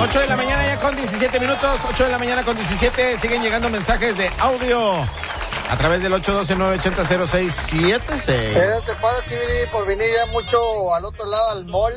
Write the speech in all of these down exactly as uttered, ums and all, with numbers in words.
ocho de la mañana ya con diecisiete minutos, ocho de la mañana con diecisiete, siguen llegando mensajes de audio a través del ocho uno dos, nueve ocho cero, cero seis siete seis. ¿Qué te pasa, Chibidi, por venir ya mucho al otro lado, al mall?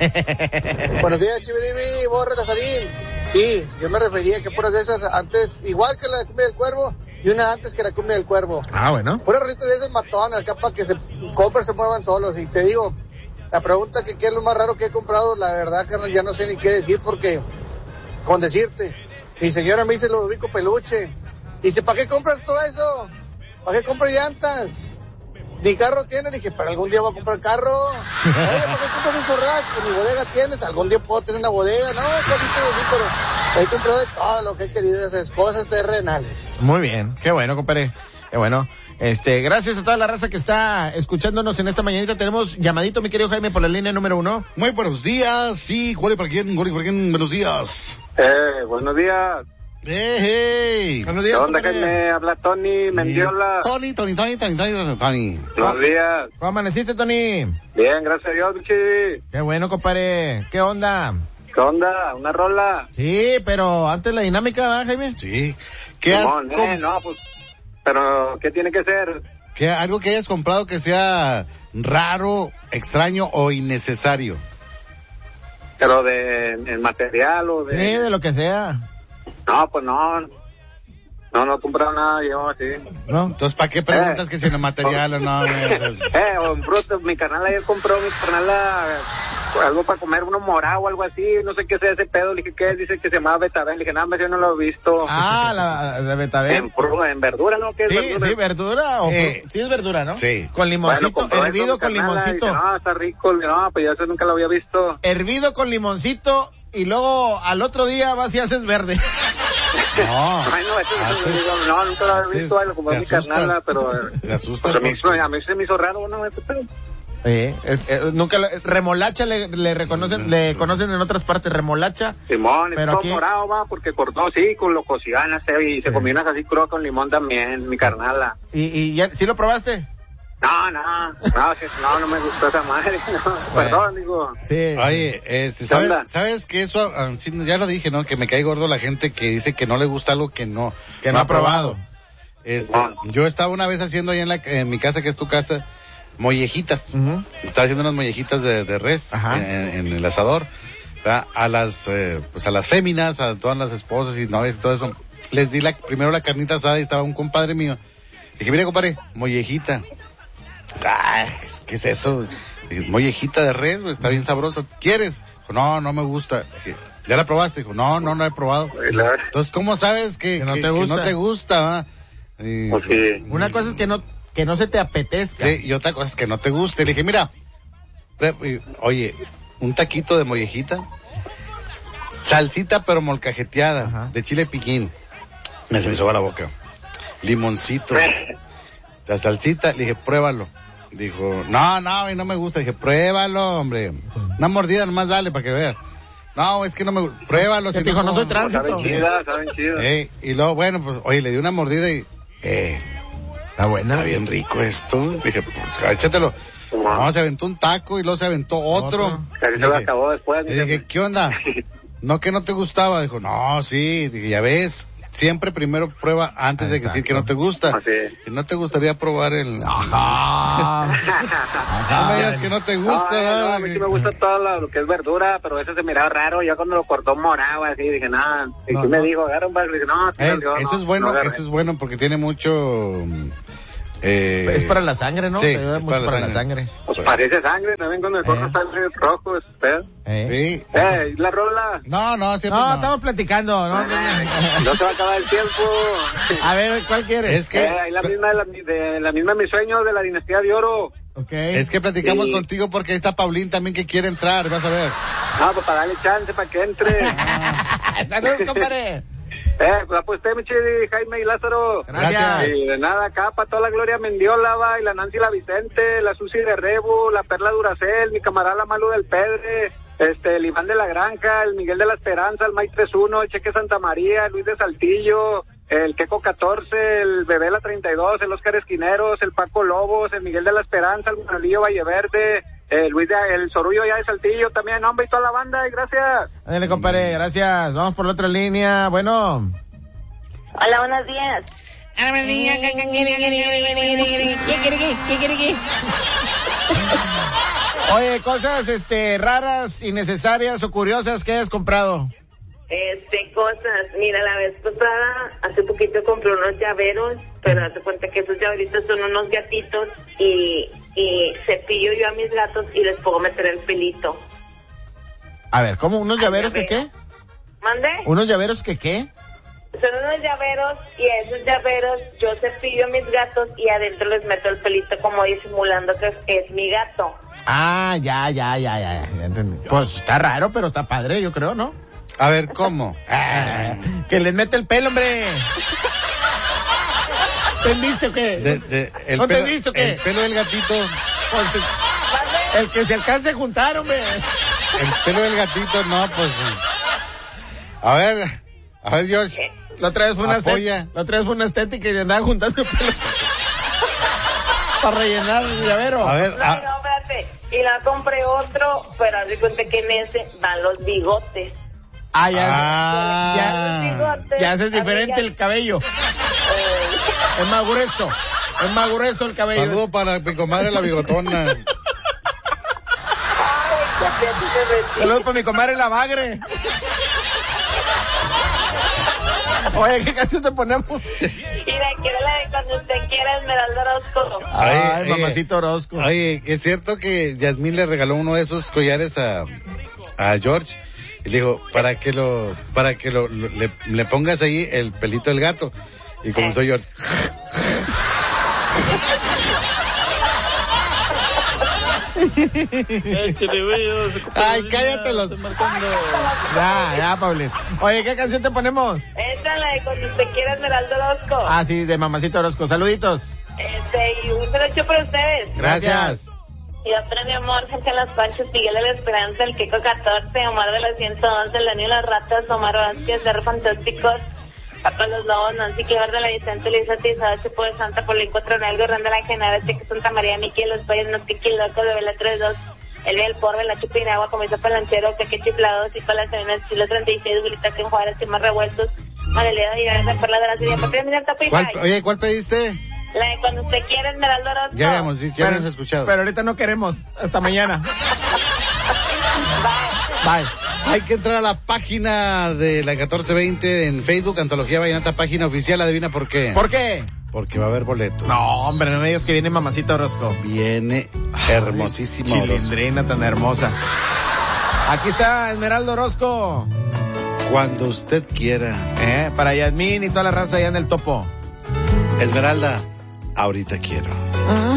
Buenos días, Chibidi, vos, Relazarín. Sí, yo me refería que puras de esas antes, igual que la de Cumbia del Cuervo, y una antes que la Cumbia del Cuervo. Ah, bueno. Puras rolitas de esas matonas, acá para que se compren, se muevan solos. Y te digo, la pregunta que qué es lo más raro que he comprado, la verdad, carnal, ya no sé ni qué decir, porque, con decirte, mi señora me dice, lo ubico peluche. Dice, ¿para qué compras todo eso? ¿Para qué compras llantas? Ni carro tienes. Dije, para algún día voy a comprar carro. Oye, ¿para qué compras un zorrac? Pues ni bodega tienes. Algún día puedo tener una bodega. No, pues sí, pero he comprado de todo lo que he querido, esas cosas terrenales. Muy bien, qué bueno, compadre. Qué bueno. Este, gracias a toda la raza que está escuchándonos en esta mañanita. Tenemos llamadito, mi querido Jaime, por la línea número uno. Muy buenos días. Sí, ¿cuál es para quién? ¿Cuál es para quién? Buenos días. Eh, buenos días. Hey, hey. Buenos días. ¿De dónde que me habla Tony Mendiola? Tony, Tony, Tony, Tony, Tony, Tony. Buenos días. ¿Cómo amaneciste, Tony? Bien, gracias a Dios, Bichi. Qué bueno, compadre. ¿Qué onda? ¿Qué onda? ¿Una rola? Sí, pero antes la dinámica, ¿verdad, Jaime? Sí. ¿Qué has Simón, com- eh, no, pues, pero, ¿qué tiene que ser? ¿Qué, algo que hayas comprado que sea raro, extraño o innecesario? ¿Pero de en material o de...? Sí, de lo que sea. No, pues no. No, no he comprado nada yo, así. ¿No? Entonces, ¿para qué preguntas Eh. que si en el material o no? Eh, o en bruto, mi carnal ayer compró mi carnal algo para comer, uno morado o algo así, no sé qué sea ese pedo. Le dije, ¿qué es? Dice que se llama betabel. Le dije, no, yo no lo he visto. Ah, la, la betabel. En, fru- en verdura, ¿no? ¿Qué es Sí, verdura? sí, verdura o Eh, sí es verdura, ¿no? sí. Con limoncito, Bueno, compró hervido eso, con mi carnal, limoncito. Dice, no, está rico. Le digo, no, pues yo eso nunca lo había visto. Hervido con limoncito y luego al otro día vas y haces verde. No. Ay, no, eso, Ah, eso, sí. digo, no, nunca lo Así había visto. es. Ay, lo compró Te mi asustas. carnal, pero... Te asustas Pues a mí, porque- a mí se me hizo raro, ¿no? Este pedo. Sí, es, eh, nunca le- remolacha le, le reconocen, le conocen en otras partes, remolacha. Simón, es Pero todo aquí- morado, va, porque cortó, sí, con lo cocían, así, y Sí. se combinas así crudo con limón también, mi carnala. Y, y ya, ¿sí lo probaste? No, no, no, sí, no, no me gustó esa madre, no, perdón, digo. Sí. Oye, este, ¿Qué onda? ¿sabes, ¿sabes que eso, ah, sí, ya lo dije, ¿no? Que me cae gordo la gente que dice que no le gusta algo que no, Que no ha probado. Este, Ah. yo estaba una vez haciendo ahí en la, en mi casa, que es tu casa, mollejitas. Ujú. Estaba haciendo unas mollejitas de, de res Ajá. en, en el asador, ¿verdad? A las, eh, pues a las féminas, a todas las esposas y novias y todo eso. Les di la, primero la carnita asada y estaba un compadre mío. Le dije, mire, compadre, mollejita. Ay, ¿qué es eso? Le dije, mollejita de res, güey, está bien sabrosa. ¿Quieres? Dijo, no, no me gusta. Le dije, ¿ya la probaste? Dijo, no, no, no la he probado. Entonces, ¿cómo sabes que, Que no que- te que gusta? no te gusta? ¿va? Y, Pues sí. Una cosa es que no, que no se te apetezca. sí, y otra cosa es que no te guste. Le dije, mira, pre- oye, un taquito de mollejita, salsita pero molcajeteada, Ajá. de chile piquín. Me se me hizo a la boca. Limoncito, la salsita, le dije, pruébalo. Dijo, no, no, a mí no me gusta. Dije, pruébalo, hombre. Una mordida nomás dale para que veas. No, es que no me gusta. Pruébalo. Ya si te dijo, no soy ¿cómo? trans. Saben chidas, saben chidas. Eh, y luego, bueno, pues, oye, le di una mordida y, eh, Está buena. está bien rico esto. Dije, pues, échatelo. No, se aventó un taco y luego se aventó otro. Otro. Casi se lo Dije- acabó después. Le dije, ¿qué onda? No, que no te gustaba. Dijo, no, sí. Dije, ya ves, siempre primero prueba antes de Exacto. decir que no te gusta. Así. Que no te gustaría probar el... Ajá. No me digas que no te gusta. No, no, ¿verdad? a mí sí me gusta todo lo, lo que es verdura, pero eso se miraba raro. Ya cuando lo cortó morado, así, dije, nada. Y No, sí me no. dijo, agarra un vaso. Le dije, no, tío, Eh, yo eso no, es bueno, no agarré. eso es bueno porque tiene mucho... Eh, Es para la sangre, ¿no? Sí, Te ayuda es mucho para para, la la sangre. Pues parece sangre también cuando el corto Eh. está así rojo, es feo. ¿Eh? Sí. Eh, ¿y la rola? No, no, siempre No, no. estamos platicando, ¿no? No se va a acabar el tiempo. A ver, ¿cuál quieres? Es que... Eh, ahí la misma de la, de la misma mis sueños de la dinastía de oro. Ok. Es que platicamos Sí. contigo porque ahí está Paulín también que quiere entrar, vas a ver. No, pues para darle chance para que entre. Saludos, compadre. Eh, pues aposté, mi chidi, Jaime y Lázaro. Gracias. Y de nada, acá para toda la Gloria Mendiola, va, y la Nancy la Vicente, la Susi de Rebu, la Perla Duracel, mi camarada la Malu del Pedre, este, el Iván de la Granja, el Miguel de la Esperanza, el Mike tres uno, el Cheque Santa María, el Luis de Saltillo, el Queco catorce, el Bebé la treinta y dos, el Oscar Esquineros, el Paco Lobos, el Miguel de la Esperanza, el Manolillo Valleverde, eh, Luis de, el Sorullo ya de Saltillo también, hombre, y toda la banda, y gracias. Ándale, compadre, gracias. Vamos por la otra línea. Bueno. Hola, buenos días. Oye, cosas este raras, innecesarias o curiosas que hayas comprado. Este, cosas, mira, la vez pasada, hace poquito compré unos llaveros, pero hazte cuenta que esos llaveritos son unos gatitos y, y cepillo yo a mis gatos y les puedo meter el pelito. A ver, ¿cómo? ¿Unos llaveros que qué? ¿Mande? ¿Unos llaveros que qué? Son unos llaveros y a esos llaveros yo cepillo a mis gatos y adentro les meto el pelito como disimulando que es, es mi gato. Ah, ya, ya, ya, ya, ya entendí. Pues está raro, pero está padre, yo creo, ¿no? A ver, ¿cómo? Ah, que les mete el pelo, hombre. ¿Entendiste o qué? De, de, el ¿No pelo, te viste o qué? El pelo del gatito. Pues, el que se alcance a juntar, hombre. El pelo del gatito, no, pues. A ver, a ver, George. La otra vez fue una Apoya. estética. La otra vez fue una estética y le andaba juntando el pelo. Para rellenar el llavero. A ver, No, a, no, espérate. Y la compré otro, pero haz de cuenta que en ese van los bigotes. Ah, ya. Ah. Ya, ya haces diferente amigas. el cabello. Eh, Es más grueso. Es más grueso el cabello. saludo para mi comadre la bigotona. ay, ya te haces Saludos para mi comadre la bagre. Oye, ¿qué canción te ponemos? Mira, quiero la de cuando usted quiera, Esmeralda Orozco. Ay, Ay, mamacito Orozco. Oye, es cierto que Yasmín le regaló uno de esos collares a, a George y le dijo, para que lo, para que lo, lo- le, le pongas ahí el pelito del gato. Y comenzó George. Ay, cállate los. Ya, ya, Paulín. Oye, ¿qué canción te ponemos? Esa es la de cuando usted quiera, Esmeralda Orozco. Ah, sí, de mamacito Orozco. Saluditos. Este, y un hecho para ustedes. Gracias. Y otra, mi amor, Jorge Las Panchas, Miguel de la Esperanza, el Kiko catorce, Omar de la ciento once, el Daniel Las Ratas, Omar Vázquez, R. Fantásticos, Paco Los Lobos, Nancy Quever de la Vicente, Luisa Tizada, Chepo de Santa, Polín Cuatronel, Gorrán de la Genera, Cheque Santa María, Miki, Los Payos, Notiqui, Loco, de Vela treinta y dos, El Del Porbe, La Chupinagua, Comienza Palanchero, Peque Chiflado, Cipa Las Serenas, Chilo treinta y seis, Bulita que Juárez, Temas Revueltos, Marileda de Ibarra, Perla de la Ciudad, Patria, Mira, Tapa y ¿Cuál, Jai. oye, ¿cuál pediste? La de cuando usted quiera, Esmeralda Orozco. Ya habíamos dicho, ya Pero- habíamos escuchado. Pero ahorita no queremos. Hasta mañana. Bye. Bye. Hay que entrar a la página de la catorce veinte en Facebook, Antología Vallenata, página oficial. Adivina por qué. ¿Por qué? Porque va a haber boletos. No, hombre, no me digas que viene mamacito Orozco. Viene hermosísimo. Chilindrina tan hermosa. Aquí está Esmeralda Orozco. Cuando usted quiera. Eh, para Yasmín y toda la raza allá en el topo. Esmeralda, ahorita quiero.